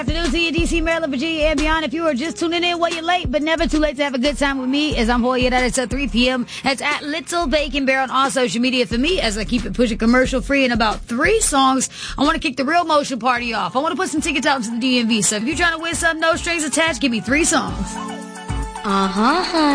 Afternoon to you, DC, Maryland, Virginia, and beyond. If you are just tuning in, well, you're late, but never too late to have a good time with me. As I'm Hoya, that is at 3 p.m. That's at Little Bacon Bear on all social media. For me, as I keep it pushing commercial free in about 3 songs, I want to kick the real motion party off. I want to put some tickets out to the DMV. So if you're trying to win something, no strings attached, give me 3 songs.